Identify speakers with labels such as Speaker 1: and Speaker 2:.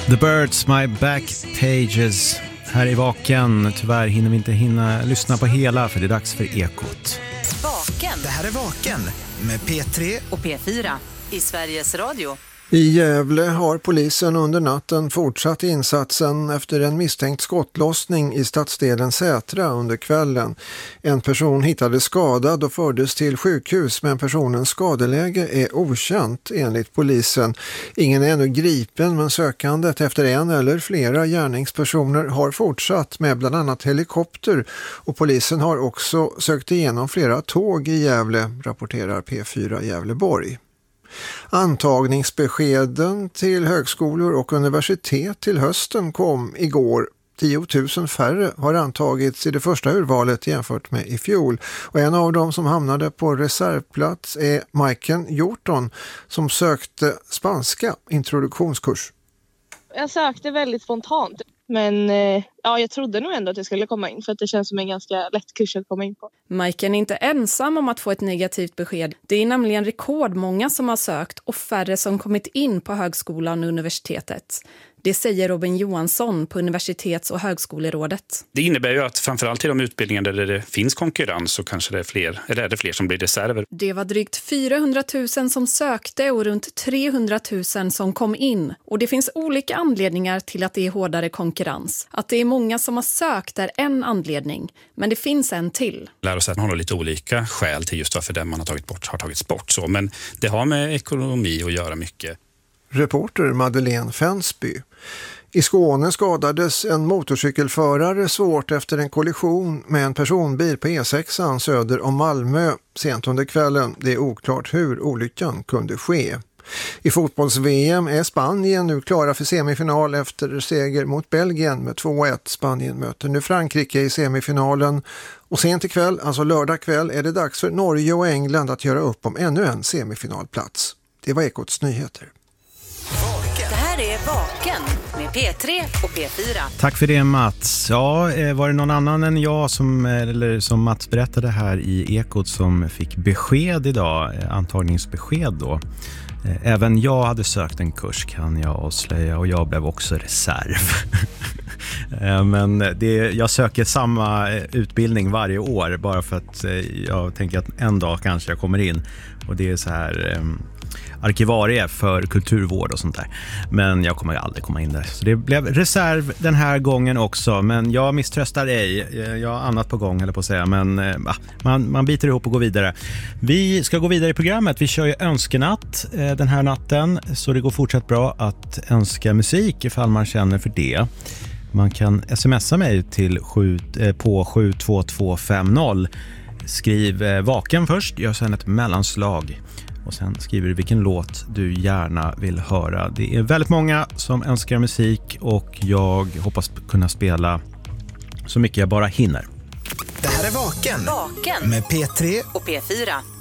Speaker 1: The Birds, My Back Pages. Här i Vaken. Tyvärr hinner vi inte lyssna på hela, för det är dags för Ekot.
Speaker 2: Vaken.
Speaker 3: Det här är Vaken med P3
Speaker 2: och P4 i Sveriges Radio.
Speaker 4: I Gävle har polisen under natten fortsatt insatsen efter en misstänkt skottlossning i stadsdelen Sätra under kvällen. En person hittades skadad och fördes till sjukhus, men personens skadeläge är okänt enligt polisen. Ingen är ännu gripen, men sökandet efter en eller flera gärningspersoner har fortsatt med bland annat helikopter, och polisen har också sökt igenom flera tåg i Gävle, rapporterar P4 Gävleborg. Antagningsbeskeden till högskolor och universitet till hösten kom igår. 10 000 färre har antagits i det första urvalet jämfört med i fjol. Och en av dem som hamnade på reservplats är Majken Hjorton, som sökte spanska introduktionskurs.
Speaker 5: Jag sökte väldigt spontant, men jag trodde nog ändå att jag skulle komma in, för att det känns som en ganska lätt kurs att komma in på.
Speaker 6: Majken är inte ensam om att få ett negativt besked. Det är nämligen rekordmånga som har sökt och färre som kommit in på högskolan och universitetet. Det säger Robin Johansson på Universitets- och högskolerådet.
Speaker 7: Det innebär ju att framförallt i de utbildningar där det finns konkurrens så kanske det är fler som blir reserver.
Speaker 6: Det var drygt 400 000 som sökte och runt 300 000 som kom in. Och det finns olika anledningar till att det är hårdare konkurrens. Att det är många som har sökt är en anledning, men det finns en till.
Speaker 7: Lärosäten har lite olika skäl till just varför den man har tagits bort. Så, men det har med ekonomi att göra mycket.
Speaker 4: Reporter Madeleine Fensby. I Skåne skadades en motorcykelförare svårt efter en kollision med en personbil på E6 söder om Malmö sent under kvällen. Det är oklart hur olyckan kunde ske. I fotbolls-VM är Spanien nu klara för semifinal efter seger mot Belgien med 2-1. Spanien möter nu Frankrike i semifinalen. Och sent ikväll, alltså lördag kväll, är det dags för Norge och England att göra upp om ännu en semifinalplats. Det var Ekots nyheter.
Speaker 2: Det här är Vaken med P3 och P4.
Speaker 1: Tack för det, Mats. Ja, var det någon annan än jag som Mats berättade här i Ekot som fick besked idag, antagningsbesked då. Även jag hade sökt en kurs, kan jag avslöja, och jag blev också reserv. Men jag söker samma utbildning varje år bara för att jag tänker att en dag kanske jag kommer in, och det är så här arkivarie för kulturvård och sånt där. Men jag kommer aldrig komma in där. Så det blev reserv den här gången också. Men jag misströstar ej. Jag har annat på gång, eller på att säga. Men man biter ihop och går vidare. Vi ska gå vidare i programmet. Vi kör ju önskenatt den här natten. Så det går fortsatt bra att önska musik ifall man känner för det. Man kan smsa mig till på 72250. Skriv vaken först. Gör sedan ett mellanslag. Och sen skriver du vilken låt du gärna vill höra. Det är väldigt många som önskar musik, och jag hoppas kunna spela så mycket jag bara hinner.
Speaker 3: Det här är Vaken med P3
Speaker 2: och P4.